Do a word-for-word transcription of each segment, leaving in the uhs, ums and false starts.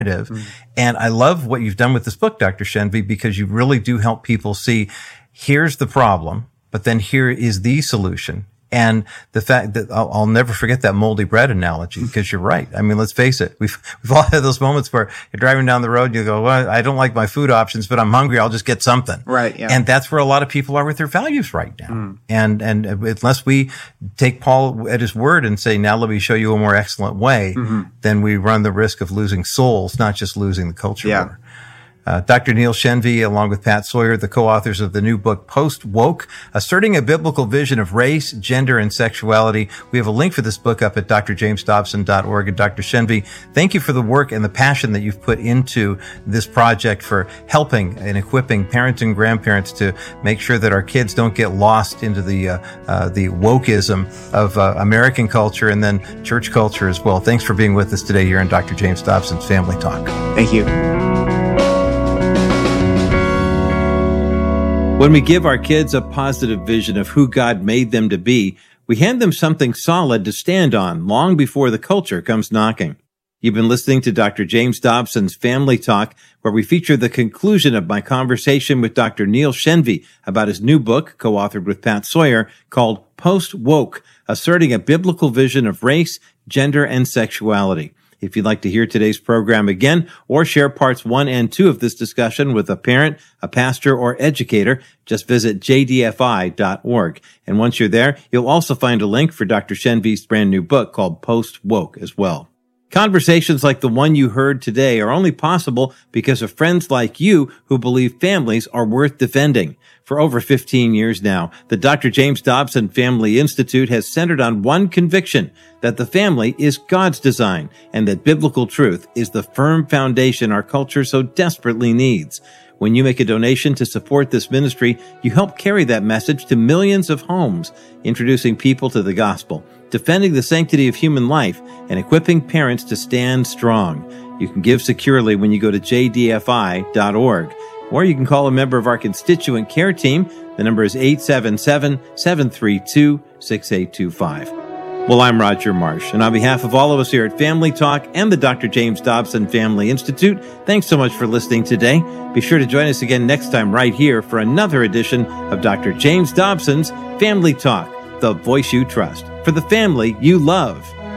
Mm. And I love what you've done with this book, Doctor Shenvi, because you really do help people see here's the problem, but then here is the solution. And the fact that I'll, I'll never forget that moldy bread analogy, because you're right. I mean, let's face it. We've, we've all had those moments where you're driving down the road and you go, well, I don't like my food options, but I'm hungry. I'll just get something. Right. Yeah. And that's where a lot of people are with their values right now. Mm. And, and unless we take Paul at his word and say, now let me show you a more excellent way, mm-hmm. then we run the risk of losing souls, not just losing the culture yeah. war. Uh, Doctor Neil Shenvi, along with Pat Sawyer, the co-authors of the new book, Post-Woke, Asserting a Biblical Vision of Race, Gender, and Sexuality. We have a link for this book up at d r james dobson dot org. And Doctor Shenvi, thank you for the work and the passion that you've put into this project for helping and equipping parents and grandparents to make sure that our kids don't get lost into the uh, uh, the wokeism of uh, American culture and then church culture as well. Thanks for being with us today here on Doctor James Dobson's Family Talk. Thank you. When we give our kids a positive vision of who God made them to be, we hand them something solid to stand on long before the culture comes knocking. You've been listening to Doctor James Dobson's Family Talk, where we feature the conclusion of my conversation with Doctor Neil Shenvi about his new book, co-authored with Pat Sawyer, called Post-Woke, Asserting a Biblical Vision of Race, Gender, and Sexuality. If you'd like to hear today's program again or share parts one and two of this discussion with a parent, a pastor, or educator, just visit j d f i dot org. And once you're there, you'll also find a link for Doctor Shenvi's brand new book called Post-Woke as well. Conversations like the one you heard today are only possible because of friends like you who believe families are worth defending. For over fifteen years now, the Doctor James Dobson Family Institute has centered on one conviction, that the family is God's design and that biblical truth is the firm foundation our culture so desperately needs. When you make a donation to support this ministry, you help carry that message to millions of homes, introducing people to the gospel, defending the sanctity of human life, and equipping parents to stand strong. You can give securely when you go to j d f i dot org. Or you can call a member of our constituent care team. The number is eight seven seven, seven three two, six eight two five. Well, I'm Roger Marsh, and on behalf of all of us here at Family Talk and the Doctor James Dobson Family Institute, thanks so much for listening today. Be sure to join us again next time right here for another edition of Doctor James Dobson's Family Talk, the voice you trust, for the family you love.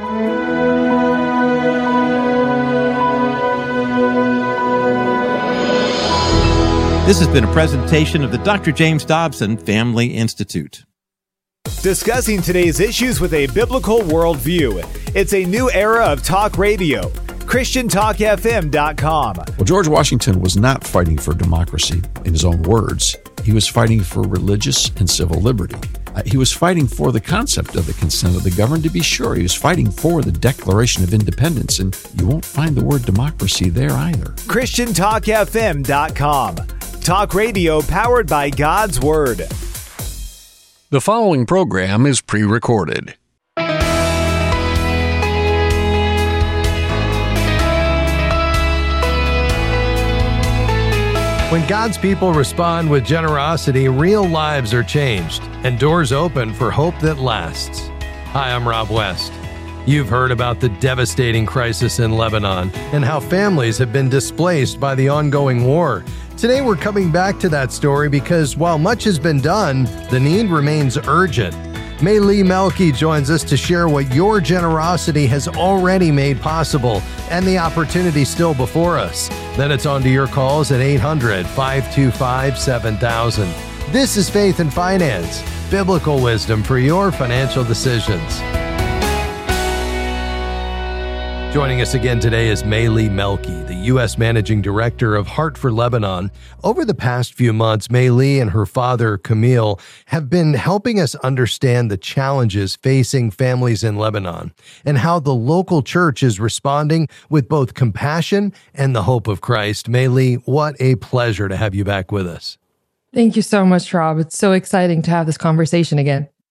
This has been a presentation of the Doctor James Dobson Family Institute. Discussing today's issues with a biblical worldview. It's a new era of talk radio. Christian Talk F M dot com. Well, George Washington was not fighting for democracy in his own words. He was fighting for religious and civil liberty. Uh, he was fighting for the concept of the consent of the governed, to be sure. He was fighting for the Declaration of Independence, and you won't find the word democracy there either. Christian Talk F M dot com. Talk radio powered by God's Word. The following program is pre-recorded. When God's people respond with generosity, real lives are changed and doors open for hope that lasts. Hi, I'm Rob West. You've heard about the devastating crisis in Lebanon and how families have been displaced by the ongoing war. Today we're coming back to that story because while much has been done, the need remains urgent. May Lee Melky joins us to share what your generosity has already made possible and the opportunity still before us. Then it's on to your calls at eight hundred, five two five, seven thousand. This is Faith and Finance, biblical wisdom for your financial decisions. Joining us again today is May Lee Melky, the U S Managing Director of Heart for Lebanon. Over the past few months, May Lee and her father, Camille, have been helping us understand the challenges facing families in Lebanon and how the local church is responding with both compassion and the hope of Christ. May Lee, what a pleasure to have you back with us. Thank you so much, Rob. It's so exciting to have this conversation again.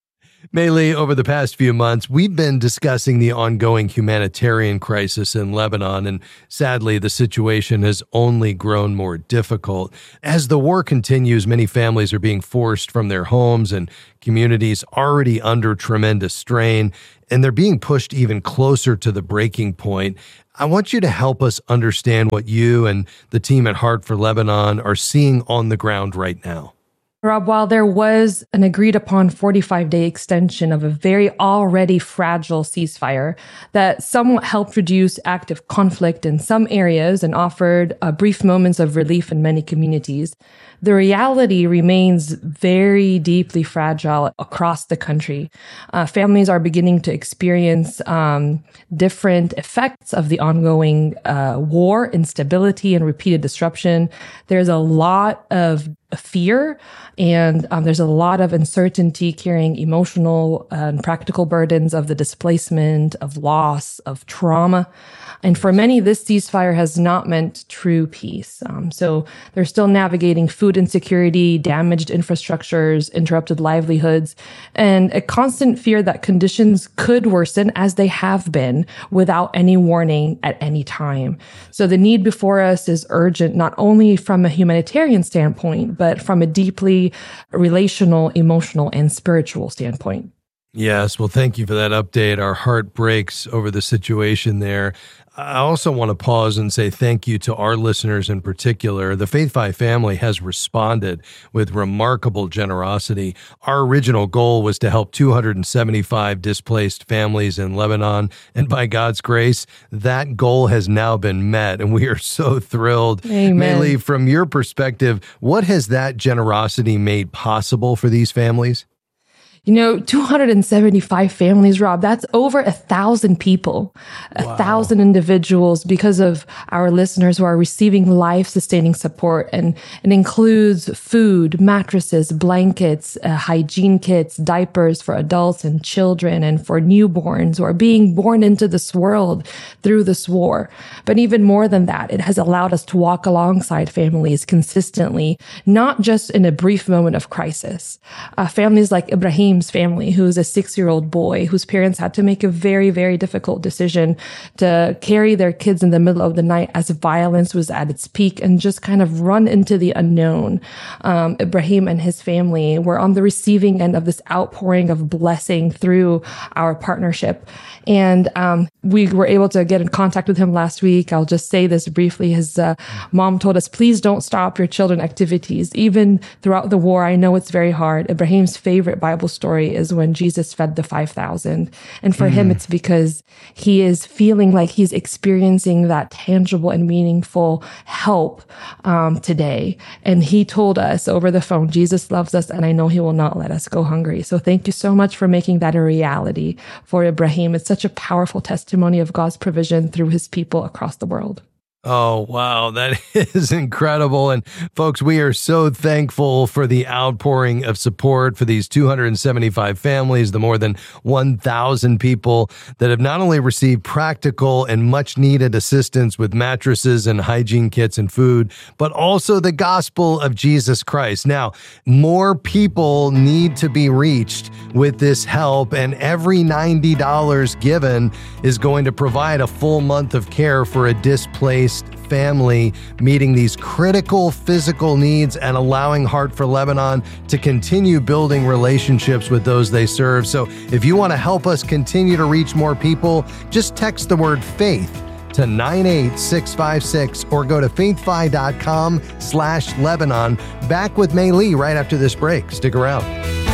Mei Lee, over the past few months, we've been discussing the ongoing humanitarian crisis in Lebanon, and sadly, the situation has only grown more difficult. As the war continues, many families are being forced from their homes and communities already under tremendous strain, and they're being pushed even closer to the breaking point. I want you to help us understand what you and the team at Heart for Lebanon are seeing on the ground right now. Rob, while there was an agreed upon forty-five day extension of a very already fragile ceasefire that somewhat helped reduce active conflict in some areas and offered uh, brief moments of relief in many communities, the reality remains very deeply fragile across the country. Uh, families are beginning to experience um, different effects of the ongoing uh, war, instability, and repeated disruption. There's a lot of fear, and um, there's a lot of uncertainty carrying emotional and practical burdens of the displacement, of loss, of trauma. And for many, this ceasefire has not meant true peace. Um, so they're still navigating food insecurity, damaged infrastructures, interrupted livelihoods, and a constant fear that conditions could worsen as they have been without any warning at any time. So the need before us is urgent, not only from a humanitarian standpoint, but from a deeply relational, emotional, and spiritual standpoint. Yes, well, thank you for that update. Our heart breaks over the situation there. I also want to pause and say thank you to our listeners in particular. The Faith Fi family has responded with remarkable generosity. Our original goal was to help two hundred seventy-five displaced families in Lebanon, and by God's grace, that goal has now been met, and we are so thrilled. Amen. Mei Lee, from your perspective, what has that generosity made possible for these families? You know, two hundred seventy-five families, Rob, that's over a thousand people, a wow. thousand individuals because of our listeners who are receiving life-sustaining support. And it includes food, mattresses, blankets, uh, hygiene kits, diapers for adults and children, and for newborns who are being born into this world through this war. But even more than that, it has allowed us to walk alongside families consistently, not just in a brief moment of crisis. Uh, families like Ibrahim family, who's a six-year-old boy whose parents had to make a very, very difficult decision to carry their kids in the middle of the night as violence was at its peak and just kind of run into the unknown. Um, Ibrahim and his family were on the receiving end of this outpouring of blessing through our partnership. And um, we were able to get in contact with him last week. I'll just say this briefly. His uh, mom told us, please don't stop your children activities. Even throughout the war, I know it's very hard. Ibrahim's favorite Bible story is when Jesus fed the five thousand. And for mm. him, it's because he is feeling like he's experiencing that tangible and meaningful help um, today. And he told us over the phone, Jesus loves us, and I know he will not let us go hungry. So thank you so much for making that a reality for Ibrahim. It's such a powerful testimony of God's provision through his people across the world. Oh, wow. That is incredible. And folks, we are so thankful for the outpouring of support for these two hundred seventy-five families, the more than one thousand people that have not only received practical and much needed assistance with mattresses and hygiene kits and food, but also the gospel of Jesus Christ. Now, more people need to be reached with this help, and every ninety dollars given is going to provide a full month of care for a displaced family, meeting these critical physical needs and allowing Heart for Lebanon to continue building relationships with those they serve. So if you want to help us continue to reach more people, just text the word faith to nine eight six five six or go to faithfi.com slash Lebanon. Back with Mei Lee right after this break. Stick around.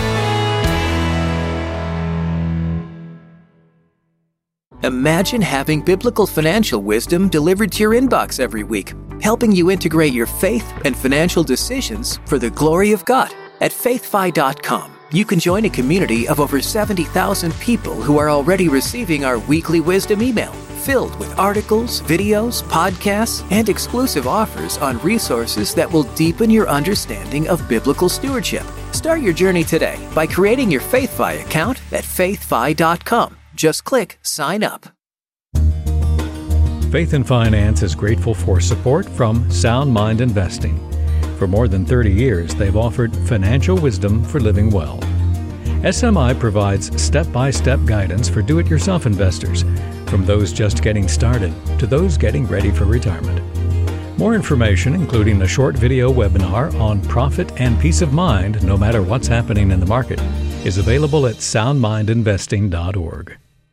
Imagine having biblical financial wisdom delivered to your inbox every week, helping you integrate your faith and financial decisions for the glory of God. At faith fi dot com, you can join a community of over seventy thousand people who are already receiving our weekly wisdom email, filled with articles, videos, podcasts, and exclusive offers on resources that will deepen your understanding of biblical stewardship. Start your journey today by creating your FaithFi account at faith fi dot com. Just click Sign Up. Faith and Finance is grateful for support from Sound Mind Investing. For more than thirty years, they've offered financial wisdom for living well. S M I provides step-by-step guidance for do-it-yourself investors, from those just getting started to those getting ready for retirement. More information, including a short video webinar on profit and peace of mind no matter what's happening in the market, is available at sound mind investing dot org.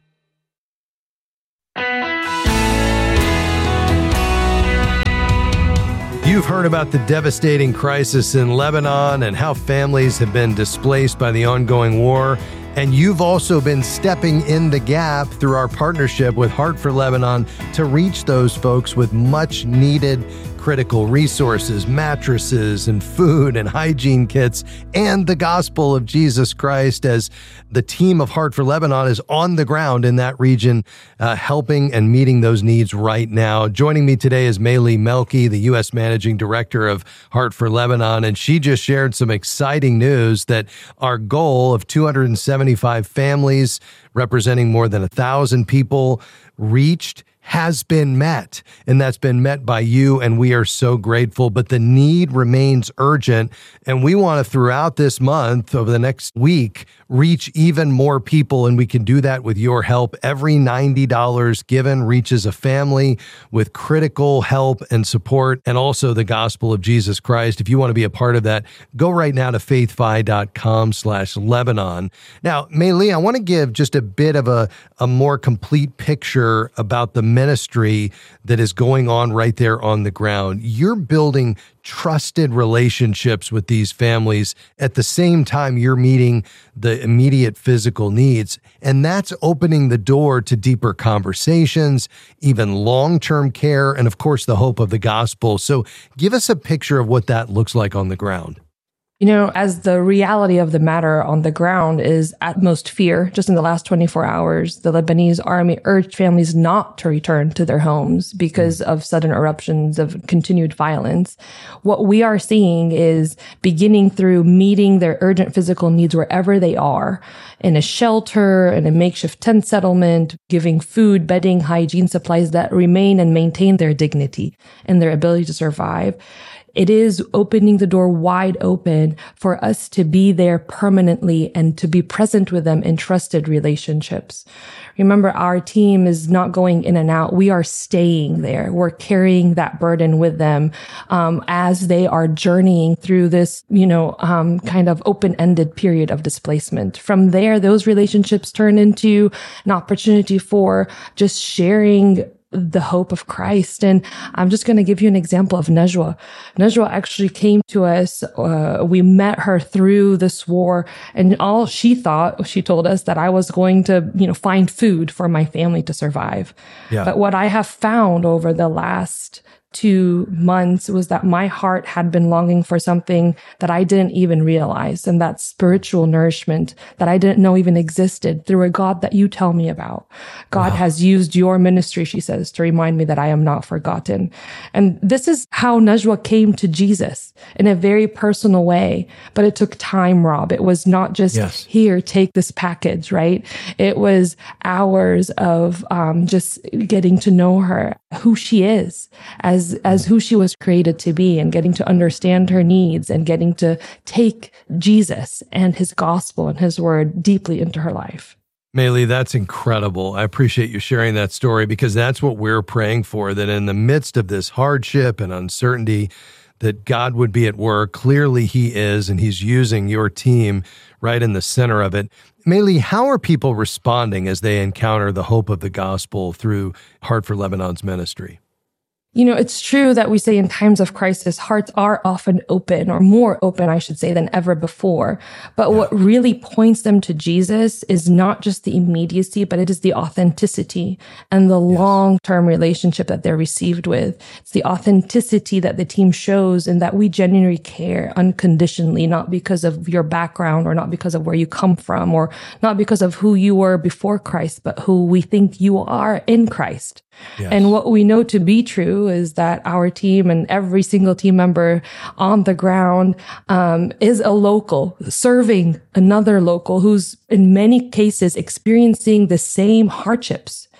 You've heard about the devastating crisis in Lebanon and how families have been displaced by the ongoing war. And you've also been stepping in the gap through our partnership with Heart for Lebanon to reach those folks with much needed critical resources, mattresses and food and hygiene kits, and the gospel of Jesus Christ, as the team of Heart for Lebanon is on the ground in that region, uh, helping and meeting those needs right now. Joining me today is Maylee Melky, the U S Managing Director of Heart for Lebanon, and she just shared some exciting news that our goal of two hundred seventy-five families representing more than a thousand people reached has been met, and that's been met by you, and we are so grateful. But the need remains urgent, and we want to, throughout this month, over the next week, reach even more people, and we can do that with your help. Every ninety dollars given reaches a family with critical help and support, and also the gospel of Jesus Christ. If you want to be a part of that, go right now to faithfi.com slash Lebanon. Now, Maylee, I want to give just a bit of a, a more complete picture about the ministry that is going on right there on the ground. You're building trusted relationships with these families. At the same time, you're meeting the immediate physical needs, and that's opening the door to deeper conversations, even long-term care, and of course, the hope of the gospel. So give us a picture of what that looks like on the ground. You know, as the reality of the matter on the ground is at most fear, just in the last twenty-four hours, the Lebanese army urged families not to return to their homes because of sudden eruptions of continued violence. What we are seeing is beginning through meeting their urgent physical needs wherever they are, in a shelter, in a makeshift tent settlement, giving food, bedding, hygiene supplies that remain and maintain their dignity and their ability to survive. It is opening the door wide open for us to be there permanently and to be present with them in trusted relationships. Remember, our team is not going in and out. We are staying there. We're carrying that burden with them um, as they are journeying through this, you know, um, kind of open-ended period of displacement. From there, those relationships turn into an opportunity for just sharing the hope of Christ. And I'm just going to give you an example of Najwa. Najwa actually came to us. Uh, we met her through this war, and all she thought, she told us that I was going to, you know, find food for my family to survive. Yeah. But what I have found over the last two months was that my heart had been longing for something that I didn't even realize, and that's spiritual nourishment that I didn't know even existed through a God that you tell me about. God wow. has used your ministry, she says, to remind me that I am not forgotten. And this is how Najwa came to Jesus, in a very personal way, but it took time, Rob. It was not just, yes. here, take this package, right? It was hours of um, just getting to know her, who she is, as as who she was created to be, and getting to understand her needs and getting to take Jesus and his gospel and his word deeply into her life. Maylee, that's incredible. I appreciate you sharing that story, because that's what we're praying for, that in the midst of this hardship and uncertainty, that God would be at work. Clearly he is, and he's using your team right in the center of it. Maylee, how are people responding as they encounter the hope of the gospel through Heart for Lebanon's ministry? You know, it's true that we say in times of crisis, hearts are often open, or more open, I should say, than ever before. But yeah. what really points them to Jesus is not just the immediacy, but it is the authenticity and the yes. long-term relationship that they're received with. It's the authenticity that the team shows, and that we genuinely care unconditionally, not because of your background, or not because of where you come from, or not because of who you were before Christ, but who we think you are in Christ. Yes. And what we know to be true is that our team and every single team member on the ground um, is a local serving another local who's in many cases experiencing the same hardships.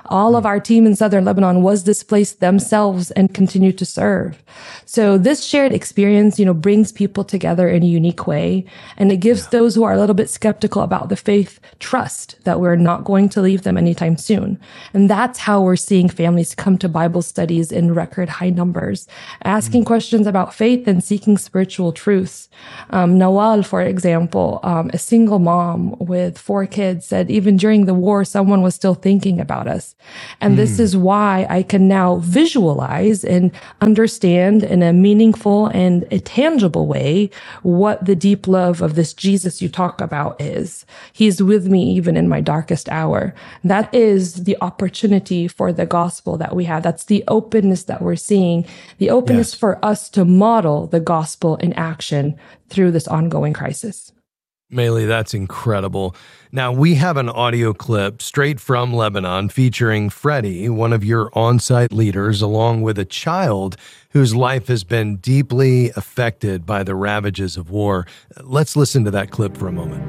All of our team in Southern Lebanon was displaced themselves and continue to serve. So this shared experience, you know, brings people together in a unique way. And it gives yeah. those who are a little bit skeptical about the faith trust that we're not going to leave them anytime soon. And that's how we're seeing families come to Bible studies in record high numbers, asking mm. questions about faith and seeking spiritual truths. Um, Nawal, for example, um, a single mom with four kids, said even during the war, someone was still thinking about us. And mm. this is why I can now visualize and understand in a meaningful and a tangible way what the deep love of this Jesus you talk about is. He's with me even in my darkest hour. That is the opportunity for the gospel that we have. That's the openness that we're seeing, the openness yes. for us to model the gospel in action through this ongoing crisis. Maylee, that's incredible. Now, we have an audio clip straight from Lebanon featuring Freddie, one of your on-site leaders, along with a child whose life has been deeply affected by the ravages of war. Let's listen to that clip for a moment.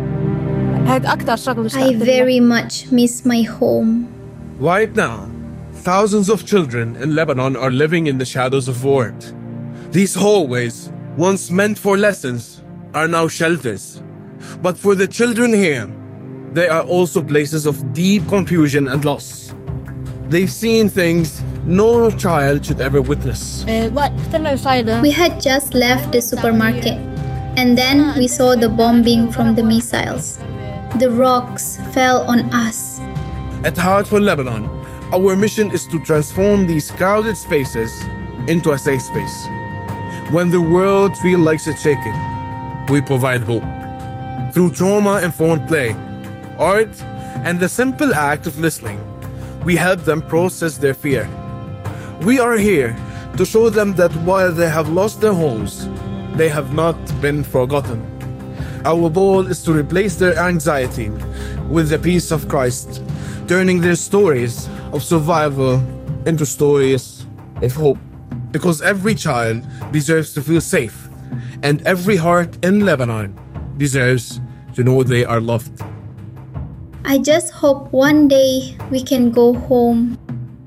I very much miss my home. Right now, thousands of children in Lebanon are living in the shadows of war. These hallways, once meant for lessons, are now shelters. But for the children here, they are also places of deep confusion and loss. They've seen things no child should ever witness. We had just left the supermarket, and then we saw the bombing from the missiles. The rocks fell on us. At Heart for Lebanon, our mission is to transform these crowded spaces into a safe space. When the world feels like it's shaking, we provide hope. Through trauma-informed play, art, and the simple act of listening, we help them process their fear. We are here to show them that while they have lost their homes, they have not been forgotten. Our goal is to replace their anxiety with the peace of Christ, turning their stories of survival into stories of hope. Because every child deserves to feel safe, and every heart in Lebanon deserves to know they are loved. I just hope one day we can go home.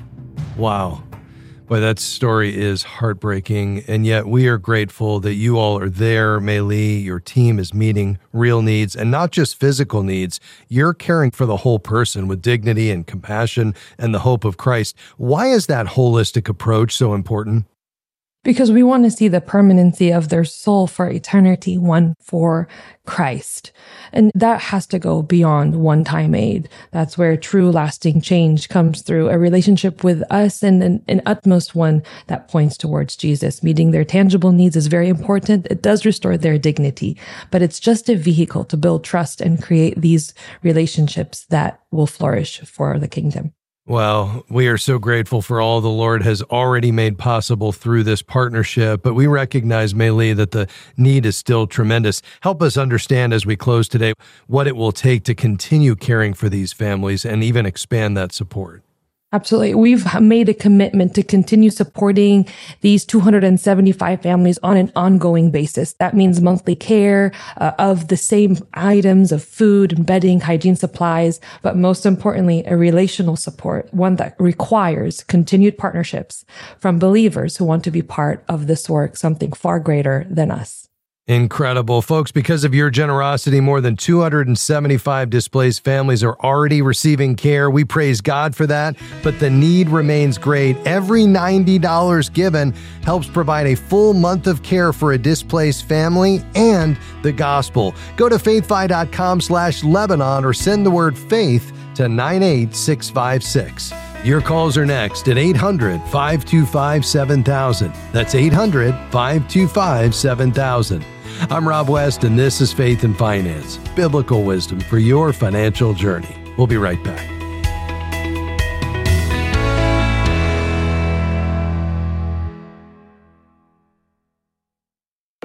Wow. Boy, that story is heartbreaking, and yet we are grateful that you all are there, Maylee. Your team is meeting real needs, and not just physical needs. You're caring for the whole person with dignity and compassion and the hope of Christ. Why is that holistic approach so important? Because we want to see the permanency of their soul for eternity, one for Christ. And that has to go beyond one-time aid. That's where true lasting change comes through a relationship with us, and an, an utmost one that points towards Jesus. Meeting their tangible needs is very important. It does restore their dignity, but it's just a vehicle to build trust and create these relationships that will flourish for the kingdom. Well, we are so grateful for all the Lord has already made possible through this partnership, but we recognize, Maylee, that the need is still tremendous. Help us understand as we close today what it will take to continue caring for these families and even expand that support. Absolutely. We've made a commitment to continue supporting these two hundred seventy-five families on an ongoing basis. That means monthly care uh, of the same items of food and bedding, hygiene supplies, but most importantly, a relational support, one that requires continued partnerships from believers who want to be part of this work, something far greater than us. Incredible. Folks, because of your generosity, more than two hundred seventy-five displaced families are already receiving care. We praise God for that, but the need remains great. Every ninety dollars given helps provide a full month of care for a displaced family and the gospel. Go to faithfi.com slash Lebanon or send the word faith to nine eight six five six. Your calls are next at eight hundred, five two five, seven thousand. That's eight hundred, five two five, seven thousand. I'm Rob West, and this is Faith and Finance, biblical wisdom for your financial journey. We'll be right back.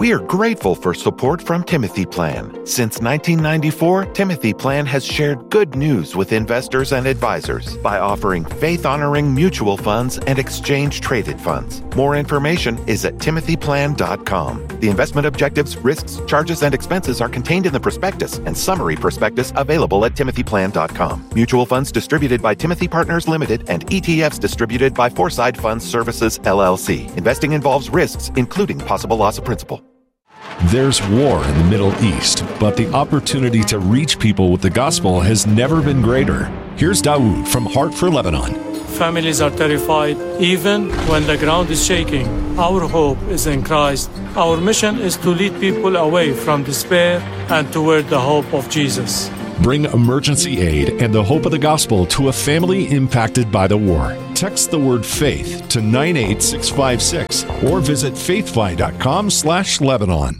We are grateful for support from Timothy Plan. Since nineteen ninety-four, Timothy Plan has shared good news with investors and advisors by offering faith-honoring mutual funds and exchange-traded funds. More information is at timothy plan dot com. The investment objectives, risks, charges, and expenses are contained in the prospectus and summary prospectus available at timothy plan dot com. Mutual funds distributed by Timothy Partners Limited and E T Fs distributed by Foreside Funds Services, L L C. Investing involves risks, including possible loss of principal. There's war in the Middle East, but the opportunity to reach people with the gospel has never been greater. Here's Dawood from Heart for Lebanon. Families are terrified, even when the ground is shaking. Our hope is in Christ. Our mission is to lead people away from despair and toward the hope of Jesus. Bring emergency aid and the hope of the gospel to a family impacted by the war. Text the word faith to nine eight six five six or visit faithfi.com slash Lebanon.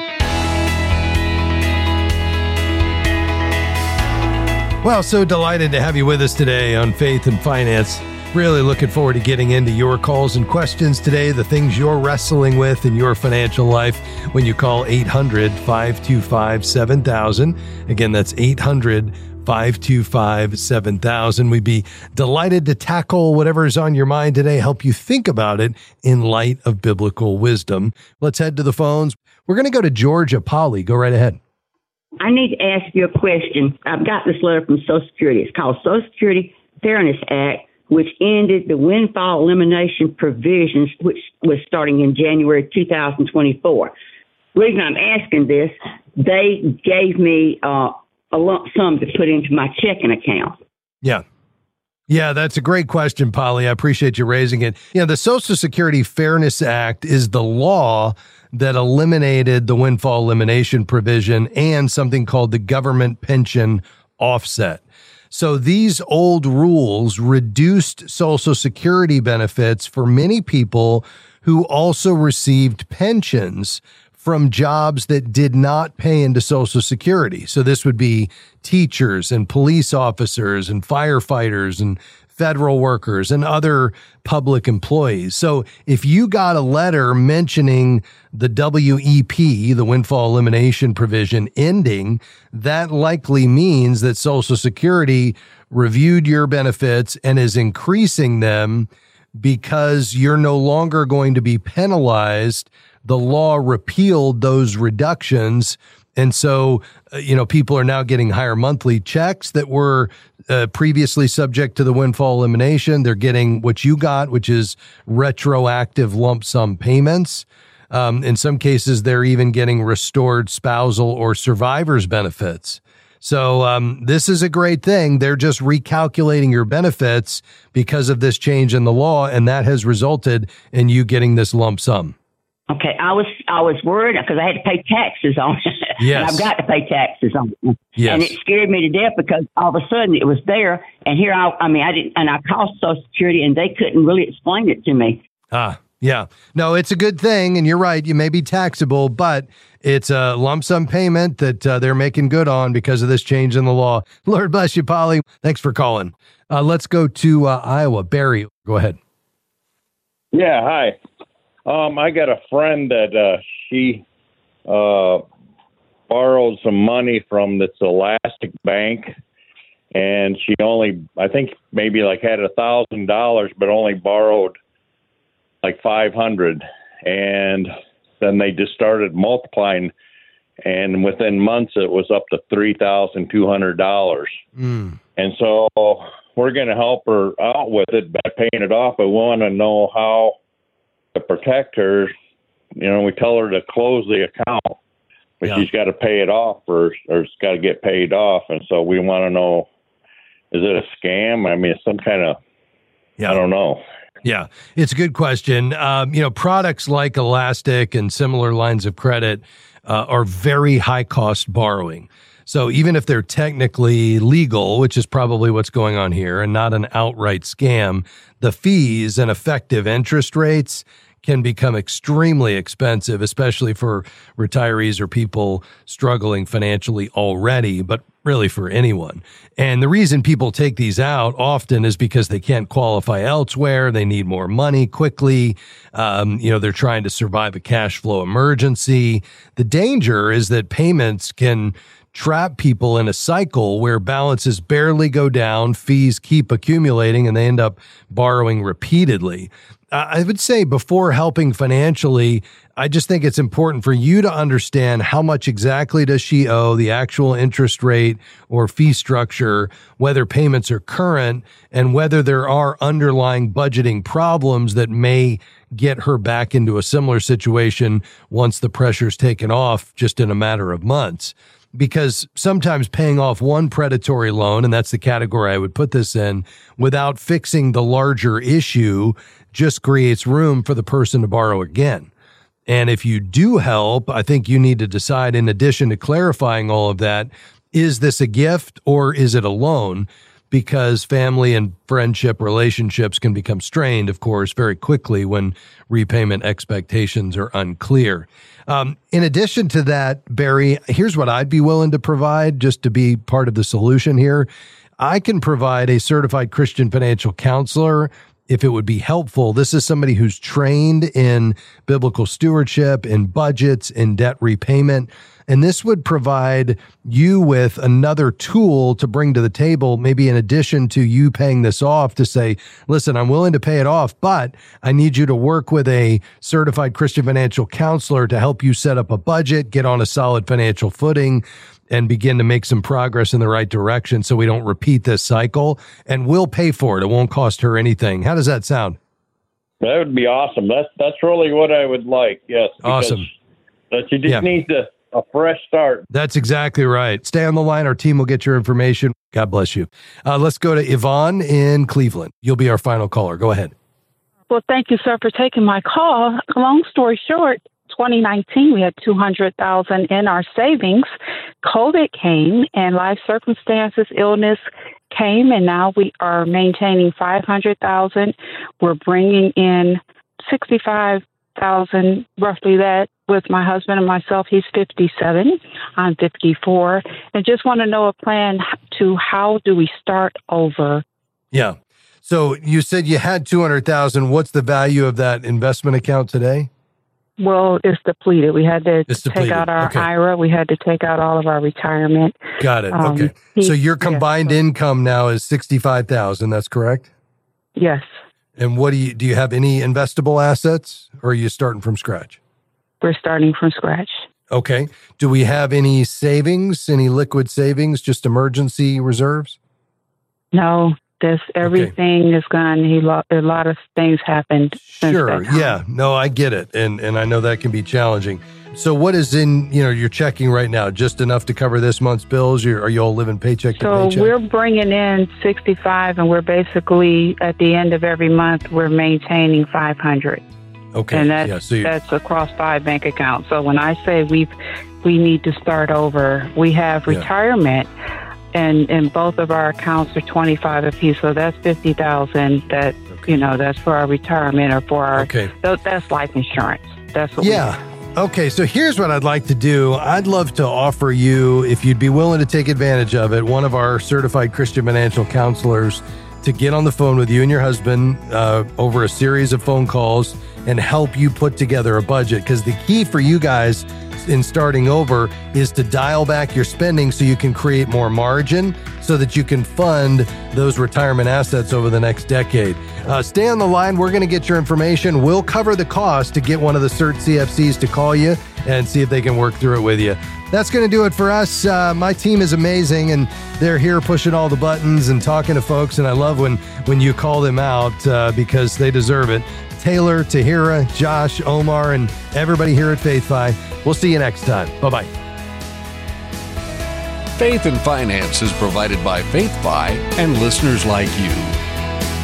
Well, so delighted to have you with us today on Faith and Finance. Really looking forward to getting into your calls and questions today, the things you're wrestling with in your financial life when you call eight hundred, five two five, seven thousand. Again, that's eight hundred, five two five, seven thousand. We'd be delighted to tackle whatever's on your mind today, help you think about it in light of biblical wisdom. Let's head to the phones. We're going to go to Georgia. Polly, go right ahead. I need to ask you a question. I've got this letter from Social Security. It's called Social Security Fairness Act, which ended the windfall elimination provisions, which was starting in January two thousand twenty-four. The reason I'm asking this, they gave me uh, a lump sum to put into my checking account. Yeah. Yeah, that's a great question, Polly. I appreciate you raising it. You know, the Social Security Fairness Act is the law that eliminated the windfall elimination provision and something called the government pension offset. So these old rules reduced Social Security benefits for many people who also received pensions from jobs that did not pay into Social Security. So this would be teachers and police officers and firefighters and federal workers and other public employees. So if you got a letter mentioning the W E P, the windfall elimination provision, ending, that likely means that Social Security reviewed your benefits and is increasing them because you're no longer going to be penalized. The law repealed those reductions. And so, uh, you know, people are now getting higher monthly checks that were uh, previously subject to the windfall elimination. They're getting what you got, which is retroactive lump sum payments. Um, in some cases, they're even getting restored spousal or survivor's benefits. So um, this is a great thing. They're just recalculating your benefits because of this change in the law, and that has resulted in you getting this lump sum. Okay, I was I was worried because I had to pay taxes on it. Yes. And I've got to pay taxes on it. Yes. And it scared me to death because all of a sudden it was there, and here I I mean I didn't and I called Social Security and they couldn't really explain it to me. Ah, yeah. No, it's a good thing, and you're right. You may be taxable, but it's a lump sum payment that uh, they're making good on because of this change in the law. Lord bless you, Polly. Thanks for calling. Uh, let's go to uh, Iowa. Barry, go ahead. Yeah, hi. Um, I got a friend that uh, she uh, borrowed some money from this Elastic Bank, and she only, I think, maybe like had a thousand dollars, but only borrowed like five hundred, and then they just started multiplying, and within months it was up to three thousand two hundred dollars. Mm. And so we're going to help her out with it by paying it off. But we want to know how to protect her. You know, we tell her to close the account, but Yeah. she's got to pay it off first, or it's got to get paid off. And so we want to know, is it a scam? I mean, it's some kind of, Yeah. I don't know. Yeah, it's a good question. Um, you know, products like Elastic and similar lines of credit uh, are very high cost borrowing. So even if they're technically legal, which is probably what's going on here, and not an outright scam, the fees and effective interest rates can become extremely expensive, especially for retirees or people struggling financially already, but really for anyone. And the reason people take these out often is because they can't qualify elsewhere. They need more money quickly. Um, you know, they're trying to survive a cash flow emergency. The danger is that payments can trap people in a cycle where balances barely go down, fees keep accumulating, and they end up borrowing repeatedly. I would say before helping financially, I just think it's important for you to understand how much exactly does she owe, the actual interest rate or fee structure, whether payments are current, and whether there are underlying budgeting problems that may get her back into a similar situation once the pressure's taken off just in a matter of months. Because sometimes paying off one predatory loan, and that's the category I would put this in, without fixing the larger issue just creates room for the person to borrow again. And if you do help, I think you need to decide, in addition to clarifying all of that, is this a gift or is it a loan? Because family and friendship relationships can become strained, of course, very quickly when repayment expectations are unclear. Um, in addition to that, Barry, here's what I'd be willing to provide just to be part of the solution here. I can provide a certified Christian financial counselor if it would be helpful. This is somebody who's trained in biblical stewardship, in budgets, in debt repayment. And this would provide you with another tool to bring to the table, maybe in addition to you paying this off, to say, listen, I'm willing to pay it off, but I need you to work with a certified Christian financial counselor to help you set up a budget, get on a solid financial footing, and begin to make some progress in the right direction so we don't repeat this cycle. And we'll pay for it. It won't cost her anything. How does that sound? That would be awesome. That's that's really what I would like. Yes. Awesome. That you just Yeah. need to a fresh start. That's exactly right. Stay on the line. Our team will get your information. God bless you. Uh, let's go to Yvonne in Cleveland. You'll be our final caller. Go ahead. Well, thank you, sir, for taking my call. Long story short, twenty nineteen, we had two hundred thousand dollars in our savings. COVID came and life circumstances, illness came, and now we are maintaining five hundred thousand dollars. We're bringing in sixty-five thousand dollars, roughly that, with my husband and myself. He's fifty-seven. I'm fifty-four. And just want to know a plan to how do we start over? Yeah. So you said you had two hundred thousand dollars. What's the value of that investment account today? Well, it's depleted. We had to It's take depleted. out our Okay. I R A. We had to take out all of our retirement. Got it. Um, Okay. he- So your combined income now is sixty-five thousand. That's correct? Yes. And what do you, do you have any investable assets, or are you starting from scratch? We're starting from scratch. Okay. Do we have any savings, any liquid savings, just emergency reserves? No, this everything is gone. He lo- a lot of things happened since Sure. that time. Yeah. No, I get it. And and I know that can be challenging. So what is in, you know, you're checking right now? Just enough to cover this month's bills? You're, are you all living paycheck to So paycheck? we're bringing in sixty-five, and we're basically at the end of every month we're maintaining five hundred. Okay. And that's yeah, so you- that's across five bank accounts. So when I say we we need to start over, we have Yeah. retirement, and and both of our accounts are twenty-five apiece. So that's fifty thousand. That you know that's for our retirement or for our. Okay. So that's life insurance. That's what. Yeah. Okay, so here's what I'd like to do. I'd love to offer you, if you'd be willing to take advantage of it, one of our certified Christian financial counselors to get on the phone with you and your husband uh, over a series of phone calls and help you put together a budget. Because the key for you guys in starting over is to dial back your spending so you can create more margin so that you can fund those retirement assets over the next decade. Uh, stay on the line. We're going to get your information. We'll cover the cost to get one of the CERT C F Cs to call you and see if they can work through it with you. That's going to do it for us. Uh, my team is amazing, and they're here pushing all the buttons and talking to folks, and I love when, when you call them out uh, because they deserve it. Taylor, Tahira, Josh, Omar, and everybody here at FaithFi. We'll see you next time. Bye-bye. Faith and Finance is provided by FaithFi and listeners like you.